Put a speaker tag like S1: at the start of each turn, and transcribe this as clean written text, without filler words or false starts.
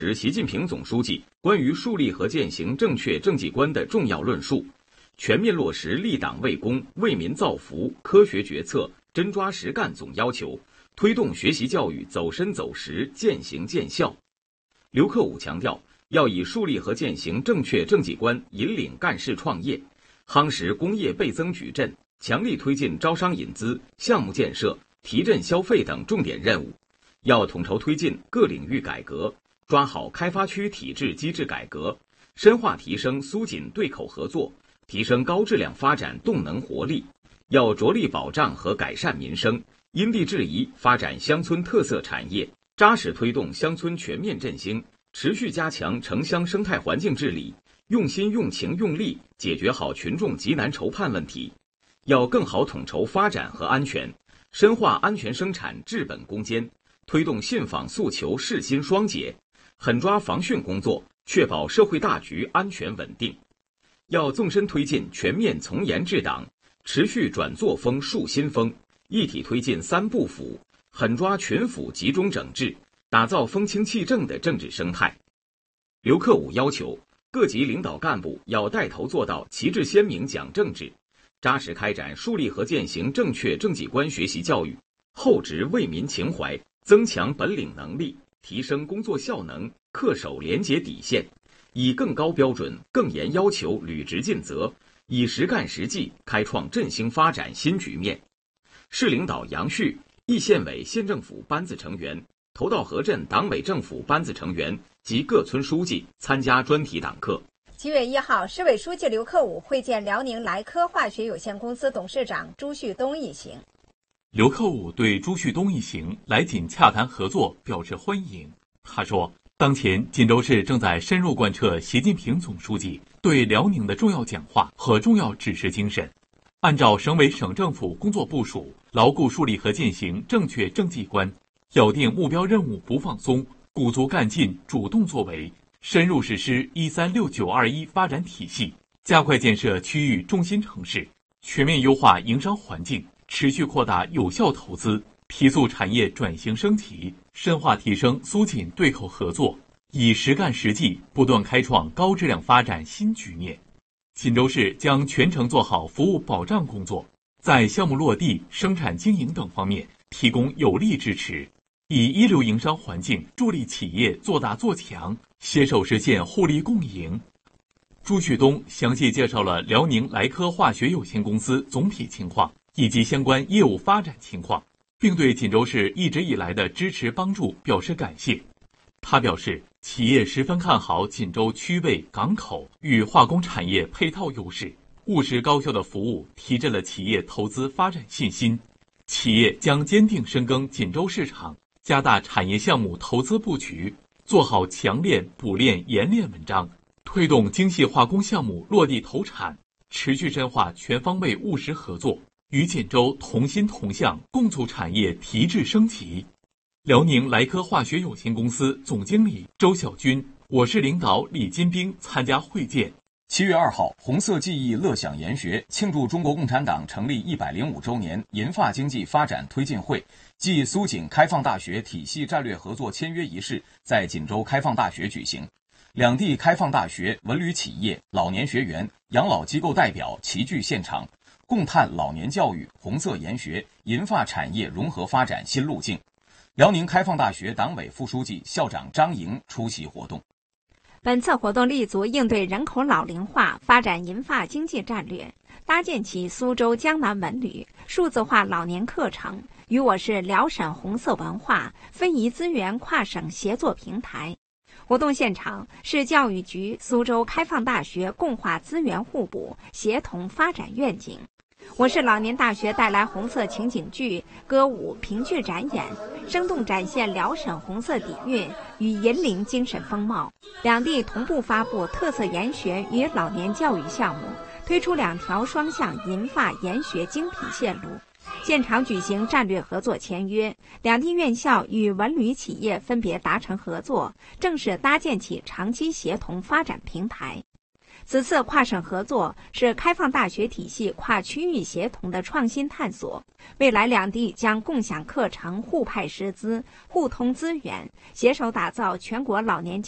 S1: 是习近平总书记关于树立和践行正确政绩观的重要论述，全面落实立党为公、为民造福、科学决策、真抓实干总要求，推动学习教育走深走实、渐行渐效。刘克武强调，要以树立和践行正确政绩观引领干事创业，夯实工业倍增矩阵，强力推进招商引资、项目建设、提振消费等重点任务。要统筹推进各领域改革，抓好开发区体制机制改革，深化提升苏锦对口合作，提升高质量发展动能活力。要着力保障和改善民生，因地制宜发展乡村特色产业，扎实推动乡村全面振兴，持续加强城乡生态环境治理，用心用情用力解决好群众急难愁盼问题。要更好统筹发展和安全，深化安全生产治本攻坚，推动信访诉求事心双结，狠抓防汛工作，确保社会大局安全稳定。要纵深推进全面从严治党，持续转作风树新风，一体推进三不腐，狠抓群腐集中整治，打造风清气正的政治生态。刘克武要求各级领导干部要带头做到旗帜鲜明讲政治，扎实开展树立和践行正确政绩观学习教育，厚植为民情怀，增强本领能力，提升工作效能，恪守廉洁底线，以更高标准、更严要求履职尽责，以实干实绩开创振兴发展新局面。市领导杨旭、易县委县政府班子成员、头道河镇党委政府班子成员及各村书记参加专题党课。
S2: 7月1号，市委书记刘克武会见辽宁莱科化学有限公司董事长朱旭东一行。
S3: 刘克武对朱旭东一行来锦洽谈合作表示欢迎。他说，当前锦州市正在深入贯彻习近平总书记对辽宁的重要讲话和重要指示精神，按照省委省政府工作部署，牢固树立和践行正确政绩观，咬定目标任务不放松，鼓足干劲主动作为，深入实施136-921发展体系，加快建设区域中心城市，全面优化营商环境，持续扩大有效投资，提速产业转型升级，深化提升苏锦对口合作，以实干实绩不断开创高质量发展新局面。锦州市将全程做好服务保障工作，在项目落地、生产经营等方面提供有力支持，以一流营商环境助力企业做大做强，携手实现互利共赢。朱旭东详细介绍了辽宁莱科化学有限公司总体情况以及相关业务发展情况，并对锦州市一直以来的支持帮助表示感谢。他表示，企业十分看好锦州区位港口与化工产业配套优势，务实高效的服务提振了企业投资发展信心。企业将坚定深耕锦州市场，加大产业项目投资布局，做好强链、补链、冶炼文章，推动精细化工项目落地投产，持续深化全方位务实合作，与锦州同心同向，共促产业提质升级。辽宁莱科化学有限公司总经理周小军、我市领导李金兵参加会见。
S1: 7月2号，红色记忆乐享研学庆祝中国共产党成立105周年银发经济发展推进会暨苏锦开放大学体系战略合作签约仪式在锦州开放大学举行。两地开放大学、文旅企业、老年学员、养老机构代表齐聚现场，共探老年教育、红色研学、银发产业融合发展新路径。辽宁开放大学党委副书记、校长张莹出席活动。
S2: 本次活动立足应对人口老龄化、发展银发经济战略，搭建起苏州江南文旅数字化老年课程与我市辽沈红色文化非遗资源跨省协作平台。活动现场是教育局、苏州开放大学共话资源互补、协同发展愿景。我市老年大学带来红色情景剧、歌舞、评剧展演，生动展现辽沈红色底蕴与银陵精神风貌。两地同步发布特色研学与老年教育项目，推出2条双向银发研学精品线路。现场举行战略合作签约，两地院校与文旅企业分别达成合作，正式搭建起长期协同发展平台。此次跨省合作是开放大学体系跨区域协同的创新探索，未来两地将共享课程、互派师资、互通资源，携手打造全国老年